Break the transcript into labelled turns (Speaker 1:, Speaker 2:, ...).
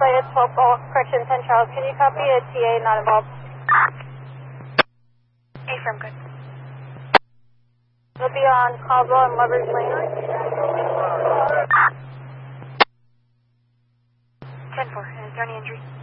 Speaker 1: flight is 12 Golf, correction 10 Charles. Can you copy a TA not involved?
Speaker 2: Affirm, good.
Speaker 1: We'll be on Caldwell and Lovers Lane.
Speaker 2: 10-4, is there any injury?